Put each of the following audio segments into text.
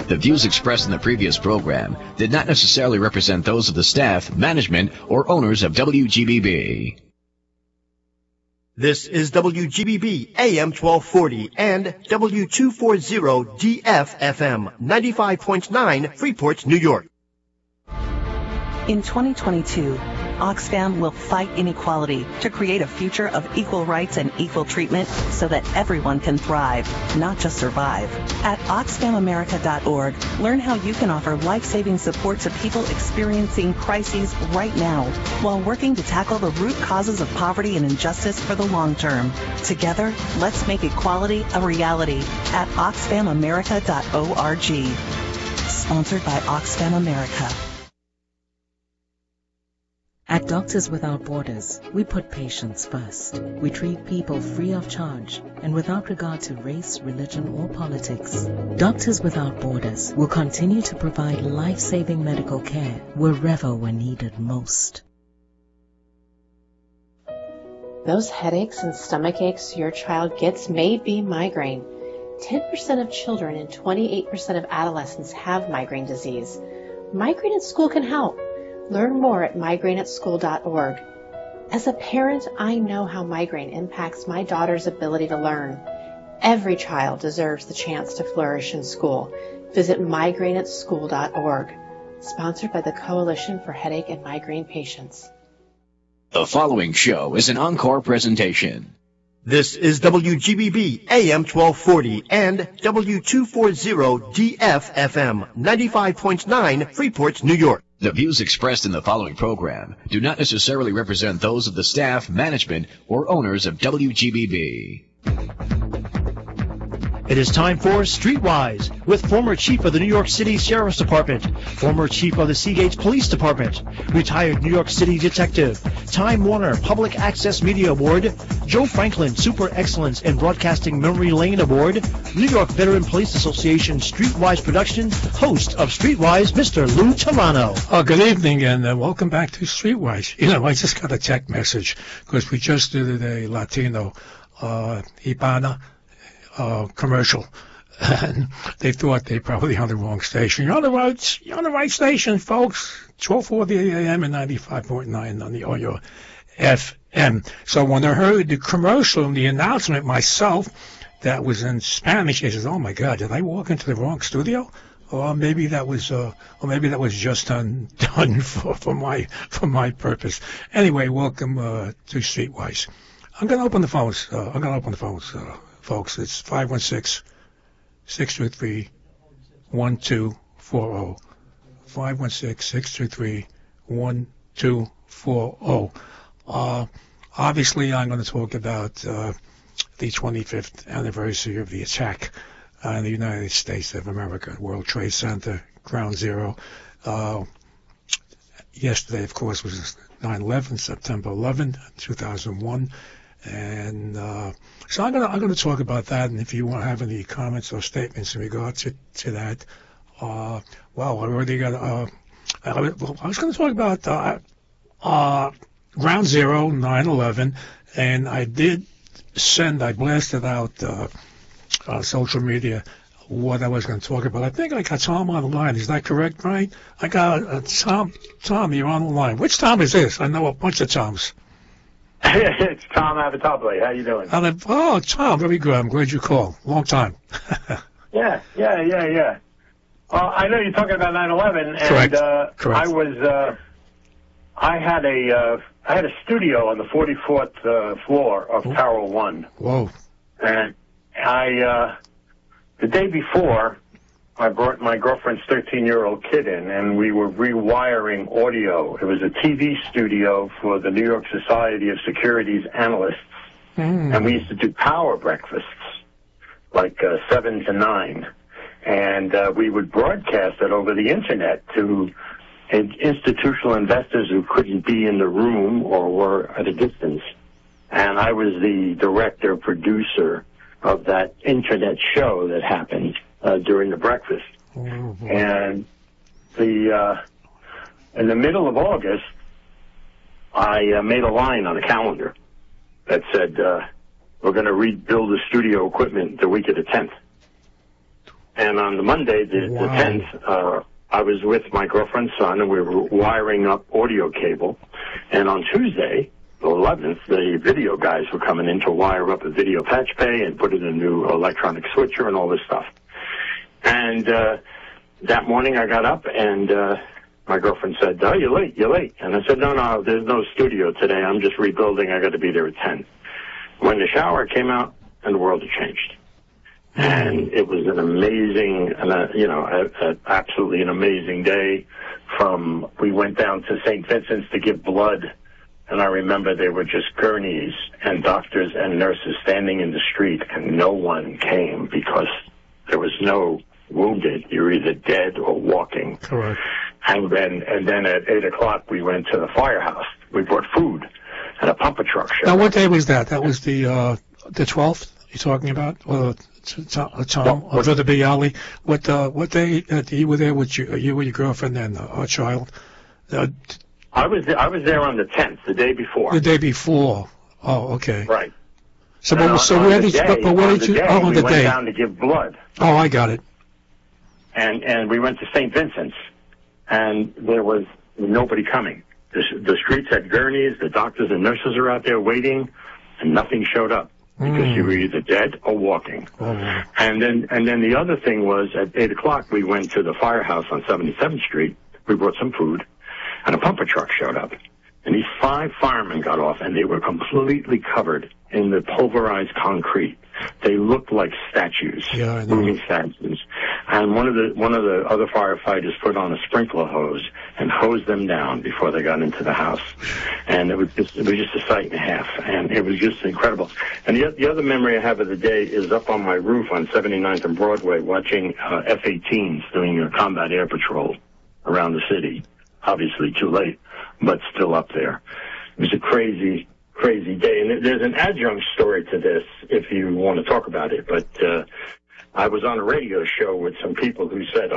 The views expressed in the previous program did not necessarily represent those of the staff, management, or owners of WGBB. This is WGBB AM 1240 and W240 DF-FM 95.9 Freeport, New York. In 2022, Oxfam will fight inequality to create a future of equal rights and equal treatment so that everyone can thrive, not just survive. At OxfamAmerica.org, learn how you can offer life-saving support to people experiencing crises right now while working to tackle the root causes of poverty and injustice for the long term. Together, let's make equality a reality at OxfamAmerica.org. Sponsored by Oxfam America. At Doctors Without Borders, we put patients first. We treat people free of charge and without regard to race, religion, or politics. Doctors Without Borders will continue to provide life-saving medical care wherever we're needed most. Those headaches and stomach aches your child gets may be migraine. 10% of children and 28% of adolescents have migraine disease. Migraine at School can help. Learn more at migraineatschool.org. As a parent, I know how migraine impacts my daughter's ability to learn. Every child deserves the chance to flourish in school. Visit migraineatschool.org. Sponsored by the Coalition for Headache and Migraine Patients. The following show is an encore presentation. This is WGBB AM 1240 and W240 DF-FM 95.9 Freeport, New York. The views expressed in the following program do not necessarily represent those of the staff, management, or owners of WGBB. It is time for Streetwise with former Chief of the New York City Sheriff's Department, former Chief of the Seagate Police Department, retired New York City Detective, Time Warner Public Access Media Award, Joe Franklin Super Excellence in Broadcasting Memory Lane Award, New York Veteran Police Association Streetwise production, host of Streetwise, Mr. Lou Tarano. Good evening and welcome back to Streetwise. You know, I just got a text message because we just did a Latino Ibana commercial, and they thought they probably on the wrong station. You're on the right station, folks. 1240 AM and 95.9 on the audio FM. So when I heard the commercial and the announcement myself, that was in Spanish, I said, "Oh my God, did I walk into the wrong studio?" Or maybe that was just done for my purpose. Anyway, welcome to Streetwise. I'm gonna open the phones. Folks, it's 516-623-1240. 516-623-1240. Obviously, I'm going to talk about the 25th anniversary of the attack on the United States of America, World Trade Center, Ground Zero. Yesterday, of course, was 9/11, September 11, 2001. And so I'm going to talk about that, and if you want to have any comments or statements in regard to that, well, I already got. I was going to talk about Ground Zero, 9/11, and I blasted out on social media what I was going to talk about. I think I got Tom on the line. Is that correct, Brian? I got Tom. Tom, you're on the line. Which Tom is this? I know a bunch of Toms. It's Tom Avatable. How you doing? Oh, Tom, very good. I'm glad you called. Long time. Yeah. I know you're talking about 9/11, and Correct. I had a studio on the 44th floor of Tower 1. Whoa. And the day before, I brought my girlfriend's 13-year-old kid in, and we were rewiring audio. It was a TV studio for the New York Society of Securities Analysts, and we used to do power breakfasts, like 7 to 9, and we would broadcast it over the Internet to institutional investors who couldn't be in the room or were at a distance. And I was the director, producer of that Internet show that happened during the breakfast. And in the middle of August, I made a line on a calendar that said, we're going to rebuild the studio equipment the week of the 10th. And on the Monday, the 10th, I was with my girlfriend's son, and we were wiring up audio cable. And on Tuesday, the 11th, the video guys were coming in to wire up a video patch bay and put in a new electronic switcher and all this stuff. And that morning I got up, and my girlfriend said, "Oh, you're late. And I said, no, there's no studio today. I'm just rebuilding. I got to be there at 10. When the shower came out, and the world had changed. And it was an amazing, absolutely an amazing day. We went down to St. Vincent's to give blood, and I remember there were just gurneys and doctors and nurses standing in the street, and no one came because there was no wounded. You were either dead or walking. Correct. And then at 8 o'clock we went to the firehouse. We brought food, and a pumper truck showed up. Now, what day was that? That was the 12th you're talking about? Or Tom, or the Bialy? What day you were there with you and your girlfriend and our child? I was there on the 10th, the day before. The day before. Oh, okay. Right. So where did you? On the day. We went down to give blood. Oh, I got it. And we went to St. Vincent's, and there was nobody coming. The streets had gurneys. The doctors and nurses are out there waiting, and nothing showed up. Because you were either dead or walking. Oh. And then the other thing was at 8 o'clock we went to the firehouse on 77th Street. We brought some food, and a pumper truck showed up. And these 5 firemen got off, and they were completely covered in the pulverized concrete. They looked like statues, moving statues. And one of the other firefighters put on a sprinkler hose and hosed them down before they got into the house. And it was just a sight and a half, and it was just incredible. And the other memory I have of the day is up on my roof on 79th and Broadway, watching F-18s doing a combat air patrol around the city. Obviously too late, but still up there. It was a crazy day. And there's an adjunct story to this if you want to talk about it. But I was on a radio show with some people who said,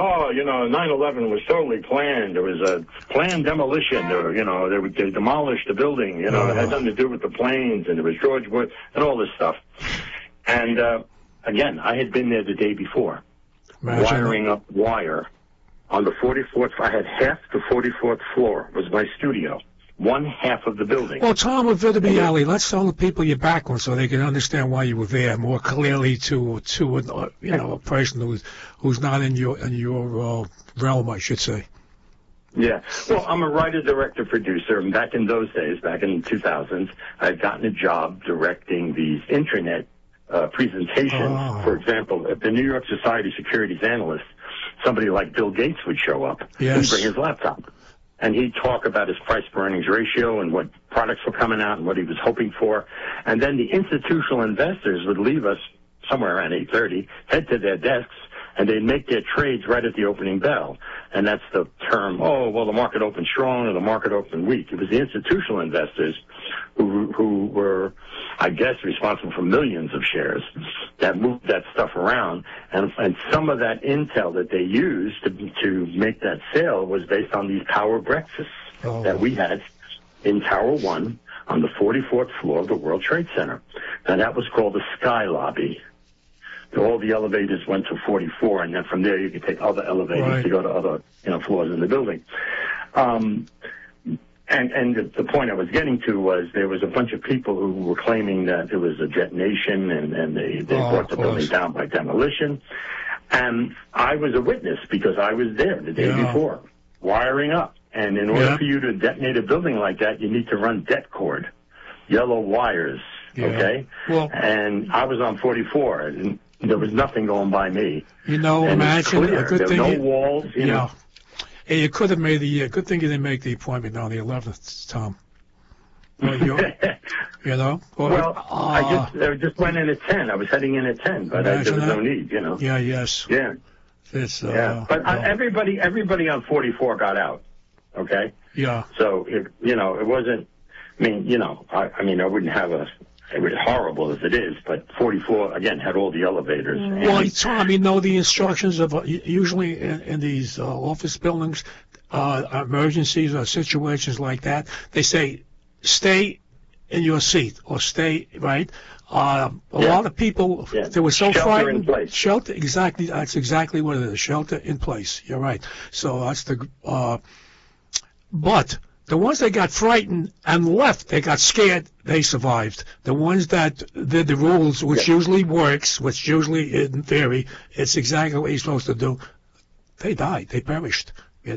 9/11 was totally planned. There was a planned demolition. They demolished the building. It had nothing to do with the planes, and it was George Bush and all this stuff. And again, I had been there the day before, wiring up wire. On the 44th, I had half the 44th floor was my studio, one half of the building. Well, Tom, with Vida Bialy, let's tell the people your background so they can understand why you were there more clearly to a person who's not in your realm, I should say. Yeah. Well, I'm a writer, director, producer, and back in those days, back in the 2000s, I'd gotten a job directing these intranet presentations. Oh. For example, at the New York Society of Securities Analysts, somebody like Bill Gates would show up. Yes. He'd bring his laptop, and he'd talk about his price-per-earnings ratio and what products were coming out and what he was hoping for. And then the institutional investors would leave us somewhere around 8:30, head to their desks, and they'd make their trades right at the opening bell. And that's the term, the market opened strong or the market opened weak. It was the institutional investors who were, I guess, responsible for millions of shares that moved that stuff around. And some of that intel that they used to make that sale was based on these power breakfasts that we had in Tower 1 on the 44th floor of the World Trade Center. And that was called the Sky Lobby. All the elevators went to 44, and then from there you could take other elevators to go to other floors in the building. And the point I was getting to was there was a bunch of people who were claiming that it was a detonation, and they brought the building down by demolition. And I was a witness because I was there the day before, wiring up. And in order for you to detonate a building like that, you need to run det cord, yellow wires, okay? Well, and I was on 44, and there was nothing going by me. Imagine a good thing. There were no walls, Hey, you could have made good thing you didn't make the appointment on the 11th, Tom. Well, I just went in at 10. I was heading in at 10, but there was no need, Yeah, yes. Yeah. It's, But everybody on 44 got out, okay? Yeah. So, it wasn't, I wouldn't have it was horrible as it is, but 44, again, had all the elevators. Well, Tom, the instructions of usually in these office buildings, emergencies or situations like that, they say stay in your seat or stay right. A lot of people, they were so frightened. Shelter in place. Shelter, exactly. That's exactly what it is. Shelter in place. You're right. So that's but the ones that got frightened and left, they got scared, they survived. The ones that did the rules, which usually works, which usually, in theory, it's exactly what you're supposed to do, they died. They perished,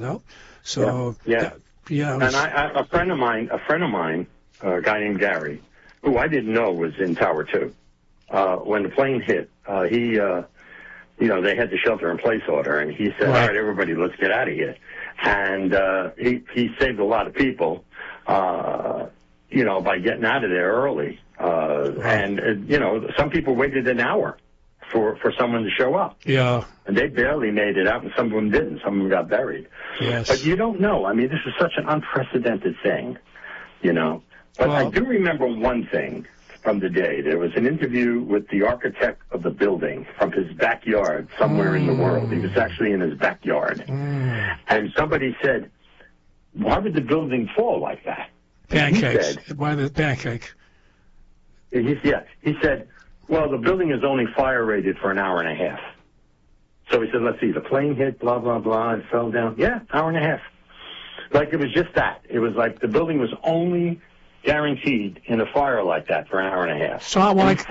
So, and a friend of mine, a guy named Gary, who I didn't know was in Tower 2. When the plane hit, they had the shelter-in-place order, and he said, all right, everybody, let's get out of here. And he saved a lot of people, by getting out of there early. And some people waited an hour for someone to show up. Yeah. And they barely made it out, and some of them didn't. Some of them got buried. Yes. But you don't know. I mean, this is such an unprecedented thing, But I do remember one thing from the day. There was an interview with the architect of the building from his backyard somewhere in the world. He was actually in his backyard. And somebody said, why would the building fall like that? Pancakes. Why the pancake? He said, well, the building is only fire rated for an hour and a half. So he said, let's see, the plane hit, blah, blah, blah, and fell down. Yeah, hour and a half. Like it was just that. It was like the building was only guaranteed in a fire like that for an hour and a half. So while I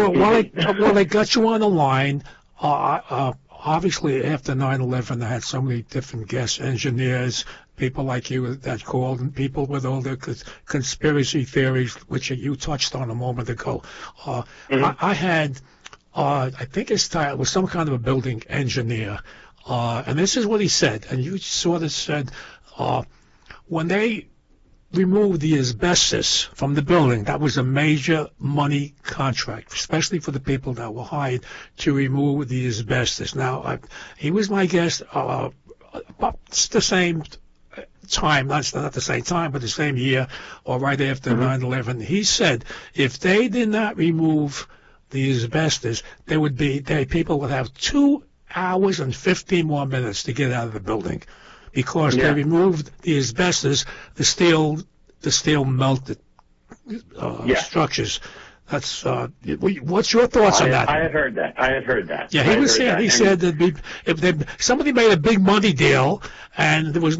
got you on the line, obviously after 9/11, I had so many different guests, engineers, people like you that called, and people with all the conspiracy theories, which you touched on a moment ago. I had, I think his title was some kind of a building engineer, and this is what he said, and you sort of said, when they removed the asbestos from the building, that was a major money contract, especially for the people that were hired to remove the asbestos. Now, he was my guest about the same time, not the same time, but the same year or right after 9/11. He said if they did not remove the asbestos, people would have 2 hours and 15 more minutes to get out of the building. Because they removed the asbestos, the steel melted structures. That's what's your thoughts on that? I had heard that. Yeah, he said that if somebody made a big money deal, and there was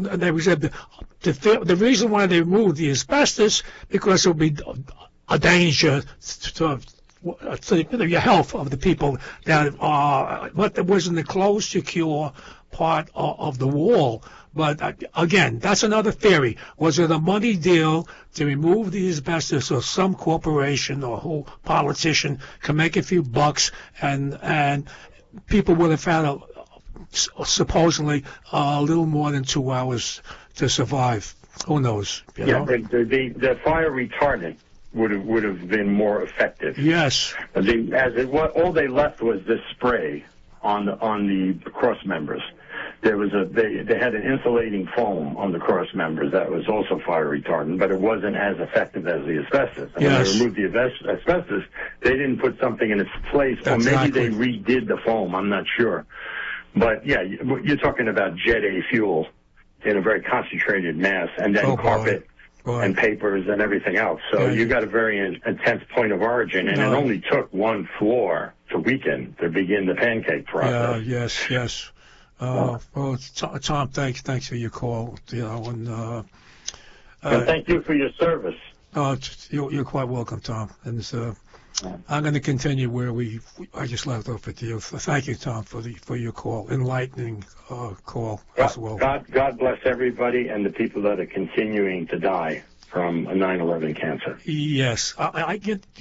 the reason why they removed the asbestos because it would be a danger to your health of the people that but there wasn't a closed, secure part of the wall. But again, that's another theory. Was it a money deal to remove the asbestos, or some corporation or whole politician can make a few bucks, and people would have had supposedly a little more than 2 hours to survive? Who knows? The fire retardant would have been more effective. Yes. All they left was this spray on the cross members. There was they had an insulating foam on the cross members that was also fire retardant, but it wasn't as effective as the asbestos. And when they removed the asbestos, they didn't put something in its place, or maybe they redid the foam. I'm not sure. But yeah, you're talking about Jet A fuel in a very concentrated mass, and then carpet and papers and everything else. So you got a very intense point of origin, and it only took one floor to weaken to begin the pancake process. Yes. Well, Tom, thanks for your call. And thank you for your service. You're quite welcome, Tom. And I'm going to continue where I just left off with you. Thank you, Tom, for your call, enlightening call as well. God bless everybody and the people that are continuing to die from a 9/11 cancer. Yes, I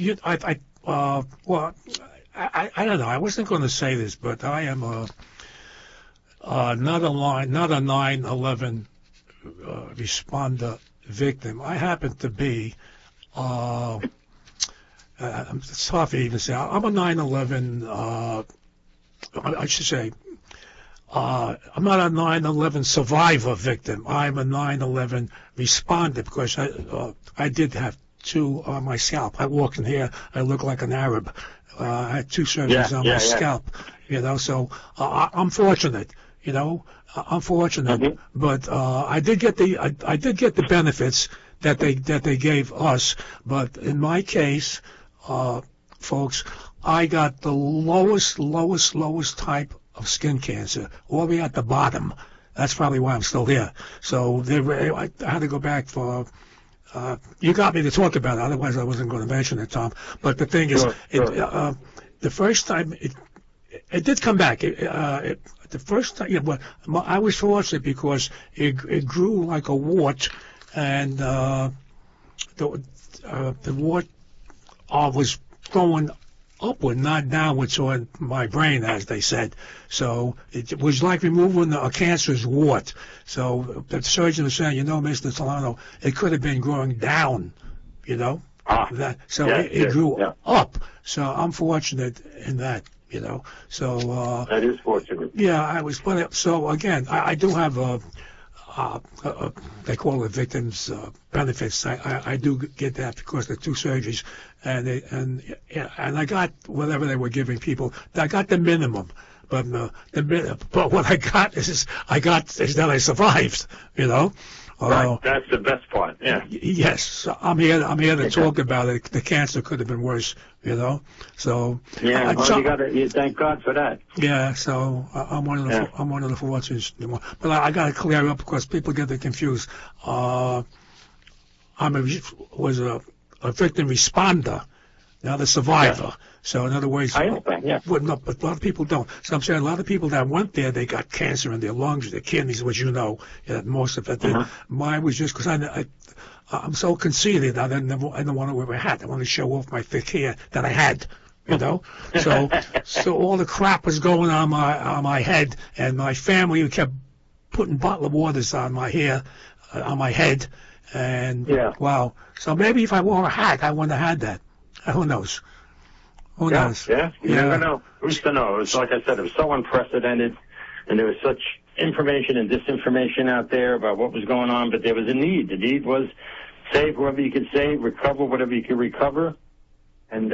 don't know. I wasn't going to say this, but I am not a 9/11 responder victim. I happen to be. It's tough to even say. I'm a 9/11. I should say. I'm not a 9/11 survivor victim. I'm a 9/11 responder because I did have two on my scalp. I walk in here, I look like an Arab. I had two surgeries on my scalp. So I'm fortunate. I'm fortunate, but I did get the benefits that they gave us. But in my case, folks, I got the lowest type of skin cancer, all the way at the bottom. That's probably why I'm still here. So I had to go back for. You got me to talk about it, otherwise I wasn't going to mention it, Tom. But the thing is, the first time it did come back. The first time, but I was fortunate because it grew like a wart, and the wart was going upward, not downward toward my brain, as they said. So it was like removing a cancerous wart. So the surgeon was saying, Mr. Solano, it could have been growing down, It grew up. So I'm fortunate in that, So that is fortunate. Yeah, I was. So again, I do have they call it victims benefits. I do get that because the 2 surgeries, and I got whatever they were giving people. I got the minimum, but what I got is that I survived. Right, that's the best part. Yeah. Yes, I'm here to talk about it. The cancer could have been worse. So yeah, you thank God for that. Yeah, so I'm one of the fortunate. But I got to clear up because people get confused. Was a victim responder, not a survivor. Yeah. So in other words, I understand. Yeah. But a lot of people don't. So I'm saying a lot of people that went there, they got cancer in their lungs, their kidneys, which most of it. Mine was just because I'm so conceited. I didn't want to wear a hat. I want to show off my thick hair that I had. So all the crap was going on my head, and my family kept putting bottled waters on my hair, on my head, and wow. So maybe if I wore a hat, I wouldn't have had that. Who knows? Who knows? Yeah, you never know. Who's to know? It's like I said, it was so unprecedented, and there was such information and disinformation out there about what was going on, but there was a need. The need was save whoever you could save, recover whatever you could recover, and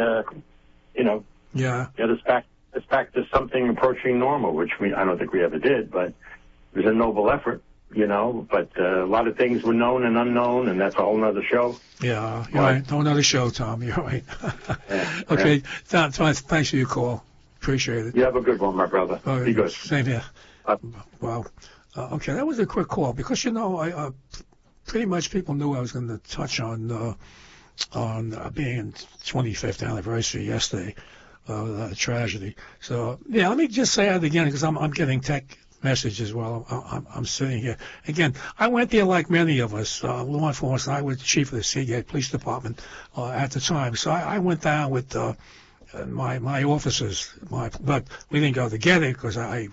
get us back to something approaching normal, which I don't think we ever did, but it was a noble effort. But a lot of things were known and unknown, and that's a whole other show. Yeah, you're right. Whole other show, Tom. You're right. Okay, Tom, thanks for your call. Appreciate it. You have a good one, my brother. Be good. Same here. Wow. Okay, that was a quick call because, I pretty much people knew I was going to touch on being 25th anniversary yesterday, the tragedy. So, let me just say that again because I'm getting tech messages while I'm sitting here. Again, I went there like many of us, law enforcement. I was the chief of the Seagate Police Department at the time. So I went down with my officers, but we didn't go together because I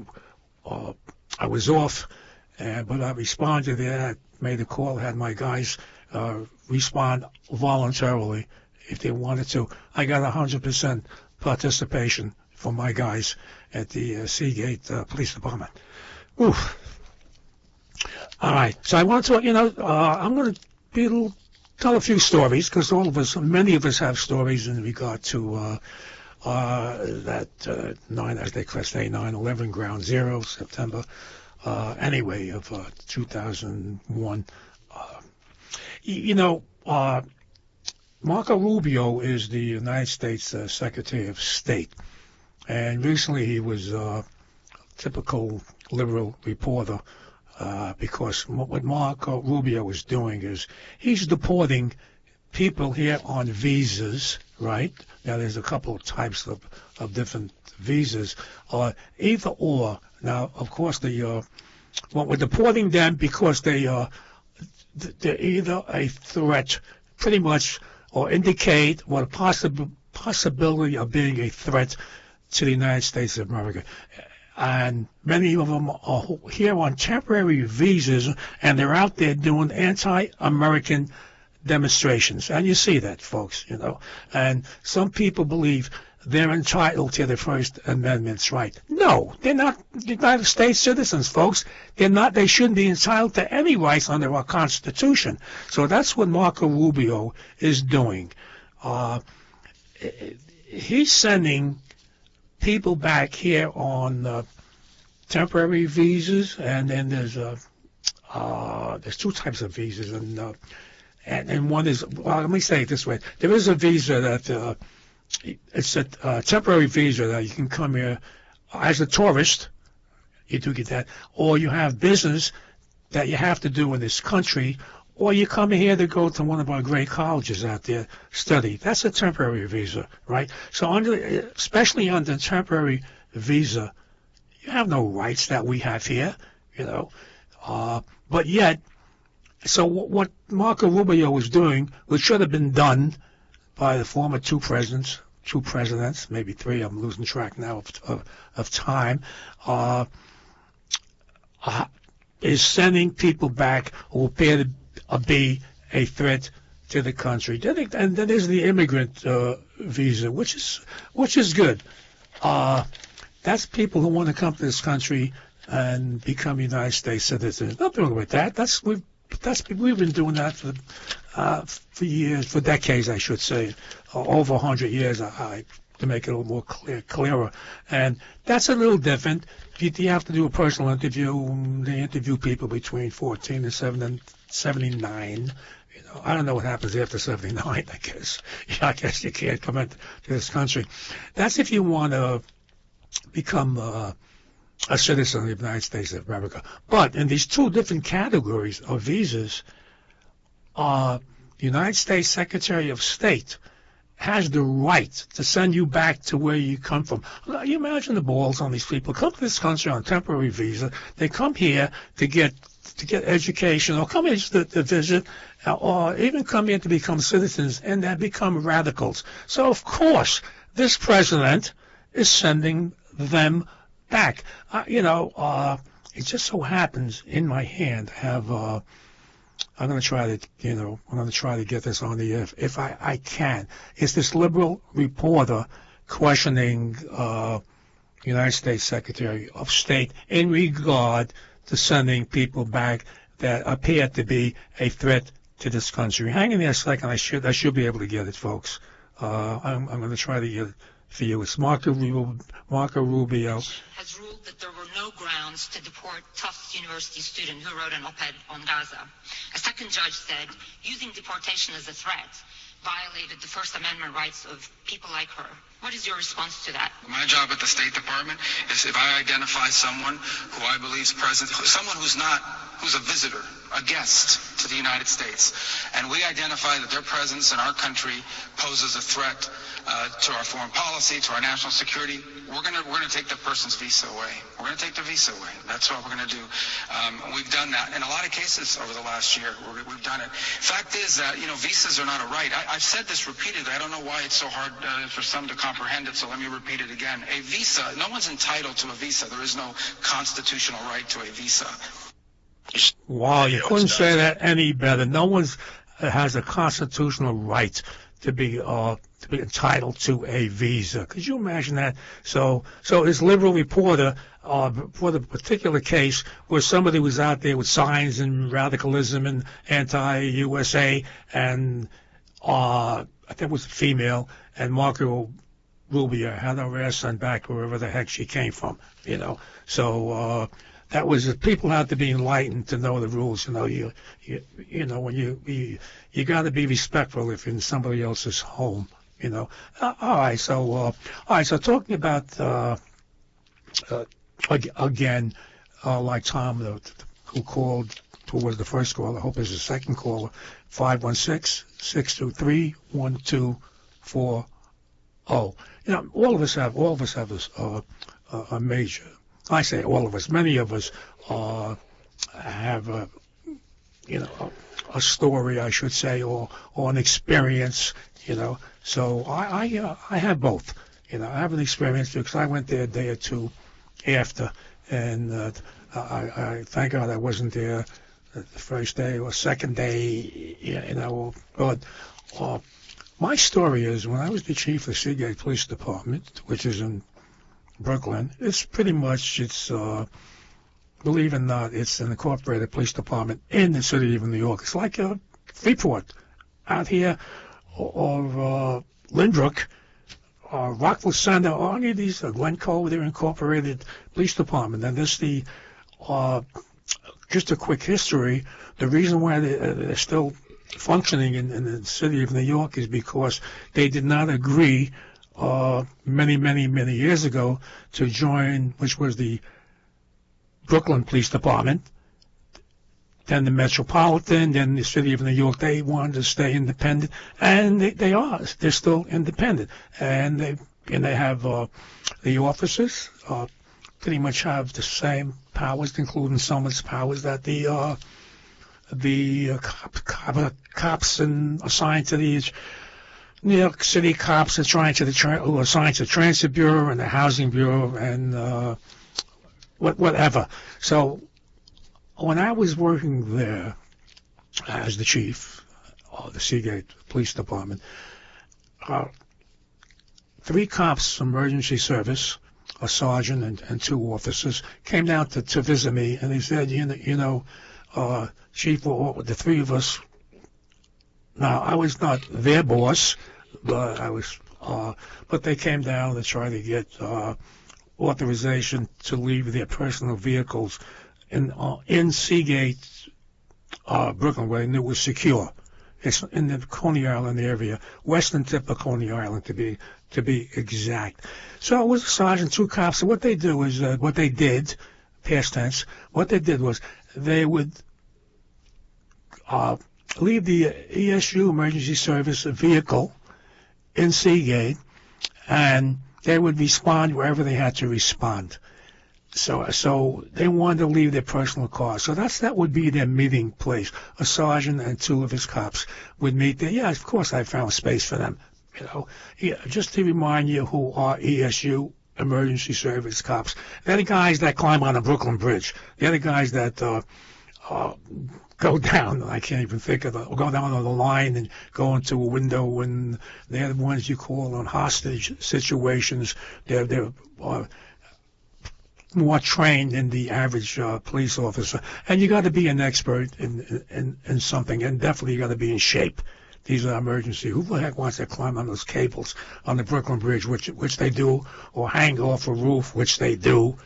was off, but I responded there. I made a call, had my guys respond voluntarily if they wanted to. I got 100% participation from my guys at the Seagate Police Department. Oof. All right. So I want to, I'm going to tell a few stories because many of us have stories in regard to that 9/11 Ground Zero, September, of 2001. Marco Rubio is the United States Secretary of State. And recently he was a typical liberal reporter because what Marco Rubio is doing is he's deporting people here on visas, right? Now there's a couple of types of different visas, either or. Now, of course, we're deporting them because they're either a threat, pretty much, or indicate what a possibility of being a threat to the United States of America. And many of them are here on temporary visas, and they're out there doing anti-American demonstrations. And you see that, folks, And some people believe they're entitled to the First Amendment's right. No, they're not United States citizens, folks. They're not. They shouldn't be entitled to any rights under our Constitution. So that's what Marco Rubio is doing. He's sending people back here on temporary visas, and then there's 2 types of visas, and and one is, well, let me say it this way. There is a visa that, it's a temporary visa that you can come here as a tourist. You do get that. Or you have business that you have to do in this country, or you come here to go to one of our great colleges out there, study. That's a temporary visa, right? So especially under temporary visa, you have no rights that we have here, you know. But yet, so what Marco Rubio was doing, which should have been done by the former two presidents, maybe three, I'm losing track now of time, is sending people back who appear to be a threat to the country. And then there's the immigrant visa, which is good. That's people who want to come to this country and become United States citizens. Nothing wrong with that. We've been doing that for years, for decades, I should say, over 100 years. To make it a little more clearer, and that's a little different. You have to do a personal interview. They interview people between 14 and 79. You know, I don't know what happens after 79. I guess you can't come into this country. That's if you want to become a citizen of the United States of America. But in these two different categories of visas, the United States Secretary of State has the right to send you back to where you come from. You imagine the balls on these people. Come to this country on a temporary visa. They come here to get education, or come here just to visit, or even come here to become citizens, and then become radicals. So, of course, this president is sending them back. It just so happens in my hand I have... I'm going to try to get this on the air if I can. It's this liberal reporter questioning United States Secretary of State in regard to sending people back that appear to be a threat to this country. Hang in there a second. I should be able to get it, folks. I'm going to try to get it for you. It's Marco Rubio. Has ruled that there were no grounds to deport Tufts University student who wrote an op-ed on Gaza. A second judge said using deportation as a threat violated the First Amendment rights of people like her. What is your response to that? My job at the State Department is if I identify someone who I believe is present, someone who's a visitor, a guest to the United States, and we identify that their presence in our country poses a threat to our foreign policy, to our national security, we're gonna take the person's visa away. We're gonna take the visa away. That's what we're gonna do. We've done that in a lot of cases over the last year. We've done it. Fact is that visas are not a right. I've said this repeatedly. I don't know why it's so hard for some to comprehend it. So let me repeat it again. A visa. No one's entitled to a visa. There is no constitutional right to a visa. Wow, you couldn't say that any better. No one has a constitutional right to be entitled to a visa. Could you imagine that? So this liberal reporter, for the particular case where somebody was out there with signs and radicalism and anti-USA, and I think it was a female, and Marco Rubio had her ass sent back wherever the heck she came from, So that was, people have to be enlightened to know the rules. When you got to be respectful if you're in somebody else's home. All right. So talking about again, like Tom, who called, who was the first caller. I hope is the second caller. 516-623-1240. All of us have this a major. I say all of us. Many of us have a story, I should say, or an experience. So I have both. I have an experience because I went there a day or two after, and I thank God I wasn't there the first day or second day. But my story is when I was the chief of Seagate Police Department, which is in Brooklyn. It's pretty much, believe it or not, it's an incorporated police department in the city of New York. It's like a Freeport out here, or Lynbrook, or Rockville Center, or any of these, Glencoe, they're incorporated police department. And this just a quick history, the reason why they're still functioning in the city of New York is because they did not agree many years ago to join, which was the Brooklyn Police Department, then the Metropolitan, then the city of New York. They wanted to stay independent, and they are. They're still independent, and they have the officers pretty much have the same powers, including some of the powers that the cops and assigned to these New York City cops are who are assigned to the Transit Bureau and the Housing Bureau and whatever. So when I was working there as the chief of the Seagate Police Department, 3 cops, emergency service, a sergeant and 2 officers, came down to visit me, and they said, Chief, the 3 of us. Now, I was not their boss, but they came down to try to get authorization to leave their personal vehicles in Seagate, Brooklyn, where they knew it was secure. It's in the Coney Island area, western tip of Coney Island to be exact. So it was a sergeant, 2 cops. And what they do is what they did, past tense. What they did was they would leave the ESU emergency service vehicle in Seagate, and they would respond wherever they had to respond. So they wanted to leave their personal cars. So that would be their meeting place. A sergeant and 2 of his cops would meet there. Yeah, of course I found space for them. Just to remind you who are ESU emergency service cops. They're the guys that climb on the Brooklyn Bridge. They're the guys that go down. I can't even think of go down on the line and go into a window, and they're the ones you call on hostage situations. They're more trained than the average police officer, and you got to be an expert in something, and definitely you got to be in shape. These are emergency. Who the heck wants to climb on those cables on the Brooklyn Bridge, which they do, or hang off a roof, which they do,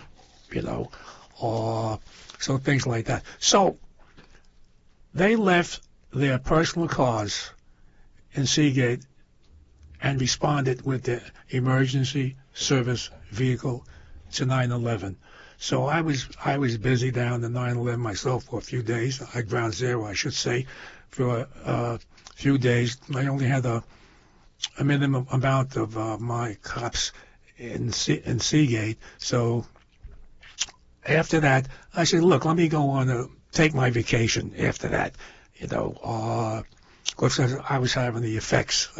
or so things like that. So they left their personal cars in Seagate and responded with the emergency service vehicle to 9/11. So I was busy down to 9/11 myself for a few days. I ground zero, I should say, for a few days. I only had a minimum amount of my cops in Seagate. So after that, I said, look, let me go on to take my vacation after that, because I was having the effects